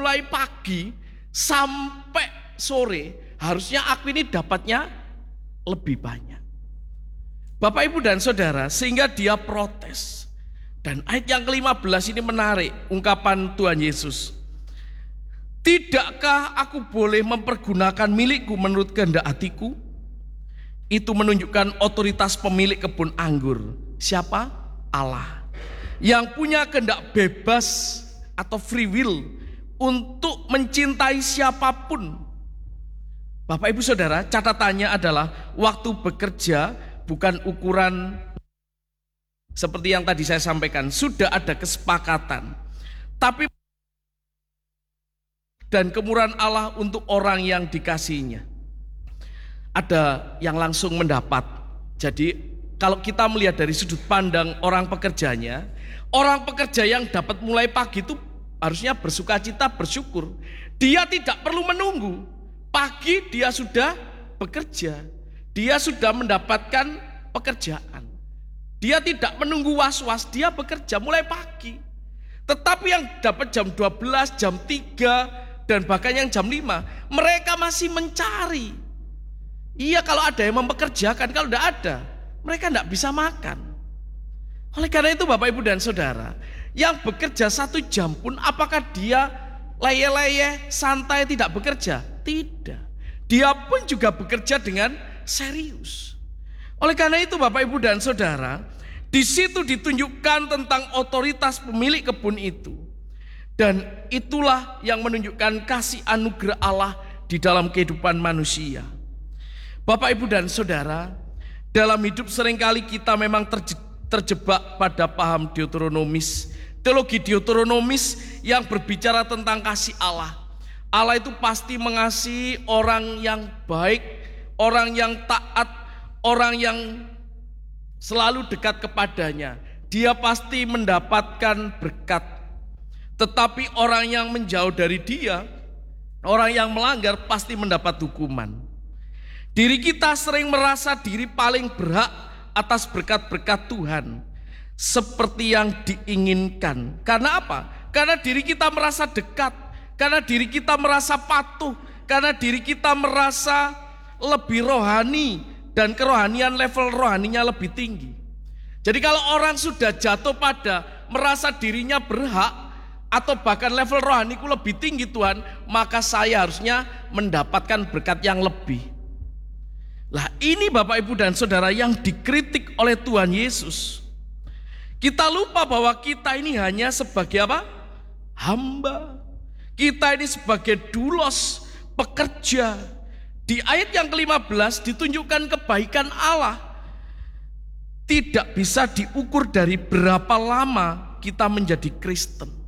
mulai pagi sampai sore, harusnya aku ini dapatnya lebih banyak. Bapak, Ibu, dan Saudara, sehingga dia protes. Dan ayat yang ke-15 ini menarik, ungkapan Tuhan Yesus. Tidakkah aku boleh mempergunakan milikku menurut kehendak hatiku? Itu menunjukkan otoritas pemilik kebun anggur. Siapa? Allah. Yang punya kehendak bebas atau free will untuk mencintai siapapun. Bapak, Ibu, Saudara, catatannya adalah waktu bekerja bukan ukuran seperti yang tadi saya sampaikan. Sudah ada kesepakatan. Tapi dan kemurahan Allah untuk orang yang dikasihinya. Ada yang langsung mendapat. Jadi kalau kita melihat dari sudut pandang orang pekerjanya, orang pekerja yang dapat mulai pagi itu harusnya bersukacita, bersyukur. Dia tidak perlu menunggu. Pagi dia sudah bekerja. Dia sudah mendapatkan pekerjaan. Dia tidak menunggu was-was, dia bekerja mulai pagi. Tetapi yang dapat jam 12, jam 3, dan bahkan yang jam 5, mereka masih mencari. Iya, kalau ada yang mempekerjakan, kalau tidak ada, mereka tidak bisa makan. Oleh karena itu Bapak, Ibu, dan Saudara, yang bekerja 1 jam pun apakah dia leye-leye, santai, tidak bekerja? Tidak. Dia pun juga bekerja dengan serius. Oleh karena itu Bapak, Ibu, dan Saudara, di situ ditunjukkan tentang otoritas pemilik kebun itu. Dan itulah yang menunjukkan kasih anugerah Allah di dalam kehidupan manusia. Bapak, Ibu, dan Saudara, dalam hidup seringkali kita memang terjebak pada paham Deuteronomis. Teologi Deuteronomis yang berbicara tentang kasih Allah. Allah itu pasti mengasihi orang yang baik, orang yang taat, orang yang selalu dekat kepadanya. Dia pasti mendapatkan berkat. Tetapi orang yang menjauh dari dia, orang yang melanggar pasti mendapat hukuman. Diri kita sering merasa diri paling berhak atas berkat-berkat Tuhan, seperti yang diinginkan. Karena apa? Karena diri kita merasa dekat, karena diri kita merasa patuh, karena diri kita merasa lebih rohani, dan kerohanian level rohaninya lebih tinggi. Jadi kalau orang sudah jatuh pada merasa dirinya berhak, atau bahkan level rohaniku lebih tinggi Tuhan, maka saya harusnya mendapatkan berkat yang lebih. Lah ini Bapak, Ibu, dan Saudara yang dikritik oleh Tuhan Yesus. Kita lupa bahwa kita ini hanya sebagai apa? Hamba. Kita ini sebagai doulos, pekerja. Di ayat yang ke-15 ditunjukkan kebaikan Allah. Tidak bisa diukur dari berapa lama kita menjadi Kristen.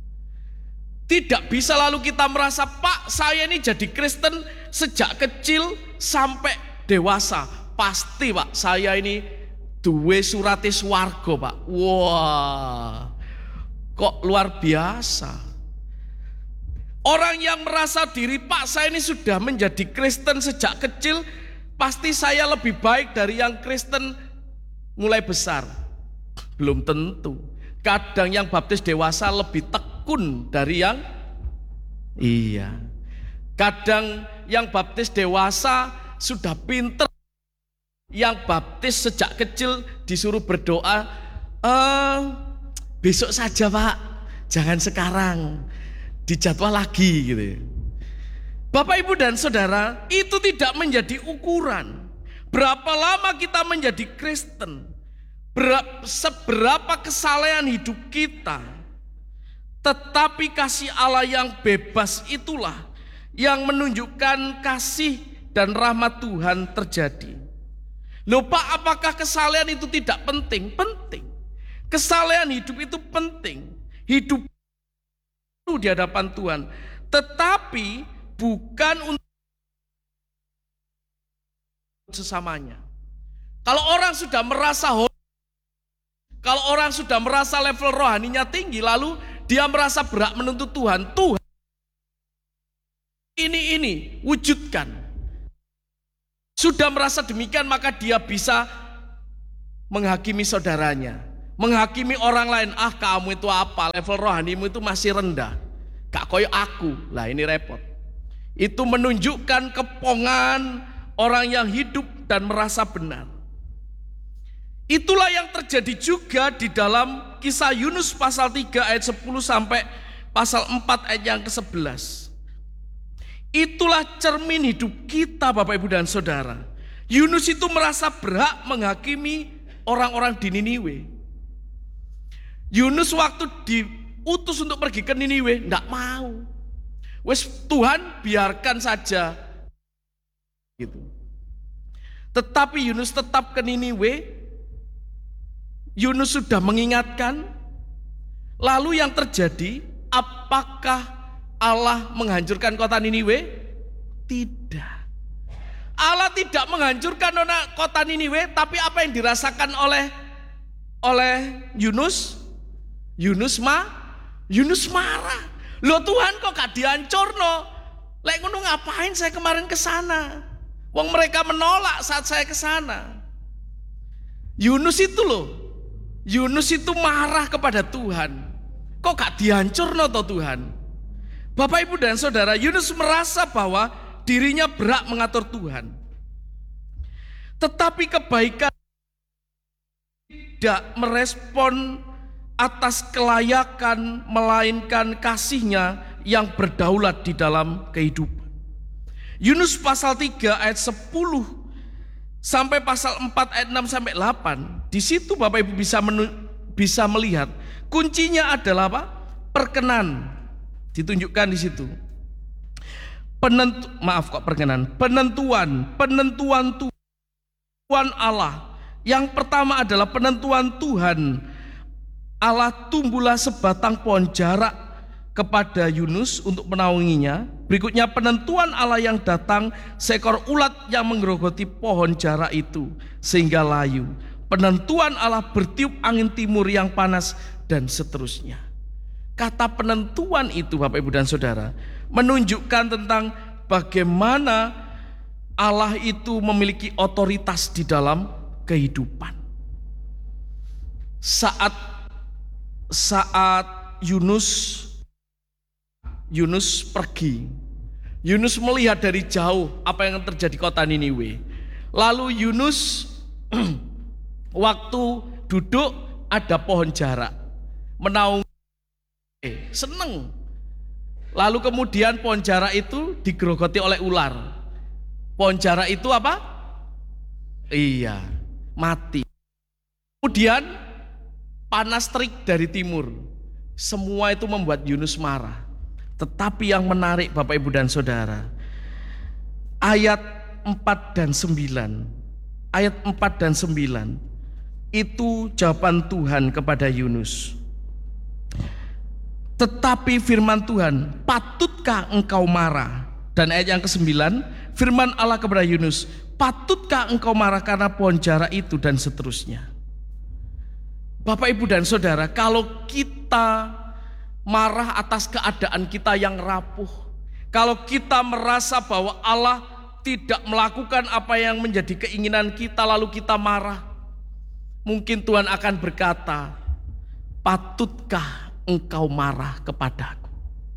Tidak bisa lalu kita merasa, Pak, saya ini jadi Kristen sejak kecil sampai dewasa. Pasti Pak, saya ini duwe surate swarga Pak. Wah, kok luar biasa. Orang yang merasa diri, Pak, saya ini sudah menjadi Kristen sejak kecil, pasti saya lebih baik dari yang Kristen mulai besar. Belum tentu. Kadang yang baptis dewasa lebih tekun dari yang kadang yang baptis dewasa sudah pinter. Yang baptis sejak kecil disuruh berdoa, besok saja Pak, jangan sekarang, dijadwal lagi gitu. Bapak, Ibu, dan Saudara, itu tidak menjadi ukuran berapa lama kita menjadi Kristen, seberapa kesalehan hidup kita. Tetapi kasih Allah yang bebas itulah yang menunjukkan kasih dan rahmat Tuhan terjadi. Loh Pak, apakah kesalehan itu tidak penting? Penting. Kesalehan hidup itu penting. Hidup di hadapan Tuhan. Tetapi bukan untuk sesamanya. Kalau orang sudah merasa kalau orang sudah merasa level rohaninya tinggi, lalu dia merasa berhak menuntut Tuhan. Tuhan ini wujudkan. Sudah merasa demikian, maka dia bisa menghakimi saudaranya, menghakimi orang lain. Ah, kamu itu apa? Level rohanimu itu masih rendah. gak koyo aku. Lah ini repot. Itu menunjukkan kepongan orang yang hidup dan merasa benar. Itulah yang terjadi juga di dalam kisah Yunus pasal 3 ayat 10 sampai pasal 4 ayat yang ke-11. Itulah cermin hidup kita Bapak Ibu dan Saudara. Yunus itu merasa berhak menghakimi orang-orang di Niniwe. Yunus waktu diutus untuk pergi ke Niniwe, enggak mau. Wes Tuhan biarkan saja gitu. Tetapi Yunus tetap ke Niniwe. Yunus sudah mengingatkan. Lalu yang terjadi, apakah Allah menghancurkan kota Niniwe? Tidak. Allah tidak menghancurkan kota Niniwe, tapi apa yang dirasakan oleh Yunus? Yunus marah. Loh Tuhan kok gak dihancurno? Lek ngono ngapain saya kemarin ke sana? Wong mereka menolak saat saya ke sana. Yunus itu marah kepada Tuhan. Kok gak dihancurno toh Tuhan? Bapak Ibu dan Saudara, Yunus merasa bahwa dirinya berhak mengatur Tuhan. Tetapi kebaikan tidak merespon atas kelayakan, melainkan kasihnya yang berdaulat di dalam kehidupan. Yunus pasal 3 ayat 10 sampai pasal 4 ayat 6 sampai 8. Di situ Bapak Ibu bisa melihat kuncinya adalah apa? Perkenan. Ditunjukkan di situ. Penentuan Tuhan Allah. Yang pertama adalah penentuan Tuhan Allah tumbuhlah sebatang pohon jarak kepada Yunus untuk menaunginya. Berikutnya penentuan Allah yang datang seekor ulat yang menggerogoti pohon jarak itu sehingga layu. Penentuan Allah bertiup angin timur yang panas dan seterusnya. Kata penentuan itu Bapak Ibu dan Saudara menunjukkan tentang bagaimana Allah itu memiliki otoritas di dalam kehidupan. Saat Yunus pergi, Yunus melihat dari jauh apa yang terjadi kota Niniwe. Lalu Yunus waktu duduk ada pohon jarak, menaungi, seneng. Lalu kemudian pohon jarak itu digerogoti oleh ular. Pohon jarak itu apa? Iya, mati. Kemudian panas terik dari timur. Semua itu membuat Yunus marah. Tetapi yang menarik Bapak Ibu dan Saudara, ayat 4 dan 9. Ayat 4 dan 9 itu jawaban Tuhan kepada Yunus. Tetapi firman Tuhan, patutkah engkau marah? Dan ayat yang ke-9, firman Allah kepada Yunus, patutkah engkau marah karena pohon jarak itu, dan seterusnya. Bapak Ibu dan Saudara, kalau kita marah atas keadaan kita yang rapuh, kalau kita merasa bahwa Allah tidak melakukan apa yang menjadi keinginan kita lalu kita marah, mungkin Tuhan akan berkata, patutkah engkau marah kepadaku?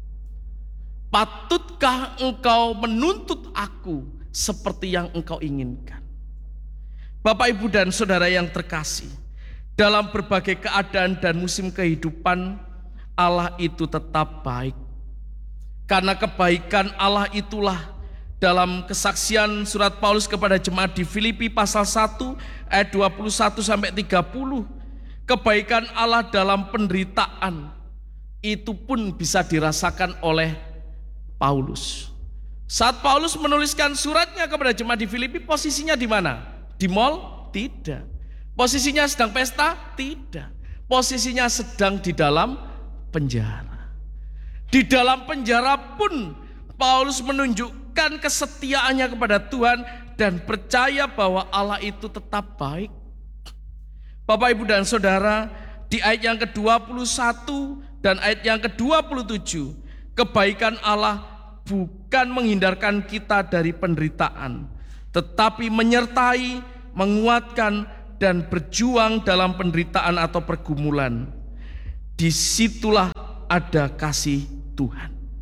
Patutkah engkau menuntut aku seperti yang engkau inginkan? Bapak Ibu dan Saudara yang terkasih, dalam berbagai keadaan dan musim kehidupan, Allah itu tetap baik. Karena kebaikan Allah itulah dalam kesaksian surat Paulus kepada jemaat di Filipi pasal 1 ayat 21 sampai 30. Kebaikan Allah dalam penderitaan itu pun bisa dirasakan oleh Paulus. Saat Paulus menuliskan suratnya kepada jemaat di Filipi, posisinya di mana? Di mall? Tidak. Posisinya sedang pesta? Tidak. Posisinya sedang di dalam penjara. Di dalam penjara pun Paulus menunjukkan kesetiaannya kepada Tuhan dan percaya bahwa Allah itu tetap baik. Bapak Ibu dan Saudara, di ayat yang ke-21 dan ayat yang ke-27, kebaikan Allah bukan menghindarkan kita dari penderitaan, tetapi menyertai, menguatkan, dan berjuang dalam penderitaan atau pergumulan. Disitulah ada kasih Tuhan.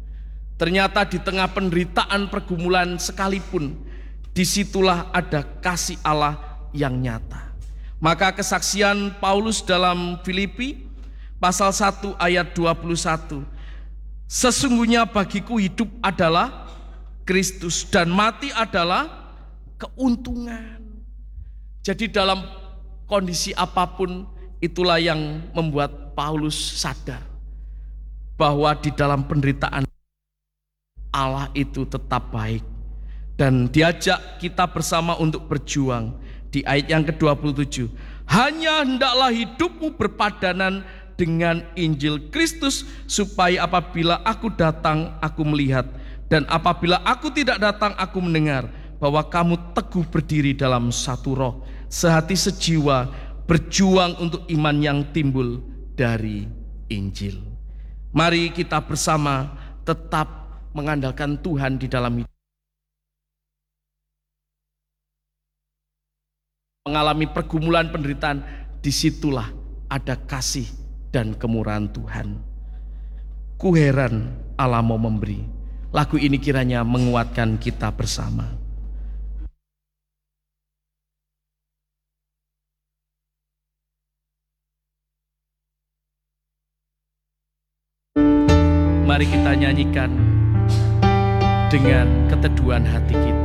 Ternyata di tengah penderitaan pergumulan sekalipun, disitulah ada kasih Allah yang nyata. Maka kesaksian Paulus dalam Filipi pasal 1 ayat 21, sesungguhnya bagiku hidup adalah Kristus dan mati adalah keuntungan. Jadi dalam kondisi apapun, itulah yang membuat Paulus sadar bahwa di dalam penderitaan Allah itu tetap baik, dan diajak kita bersama untuk berjuang. Di ayat yang ke-27, hanya hendaklah hidupmu berpadanan dengan Injil Kristus, supaya apabila aku datang aku melihat, dan apabila aku tidak datang aku mendengar, bahwa kamu teguh berdiri dalam satu roh, sehati sejiwa, berjuang untuk iman yang timbul dari Injil. Mari kita bersama tetap mengandalkan Tuhan di dalam hidup. Mengalami pergumulan penderitaan, disitulah ada kasih dan kemurahan Tuhan. Ku heran Allah mau memberi. Lagu ini kiranya menguatkan kita bersama. Mari kita nyanyikan dengan keteduhan hati kita.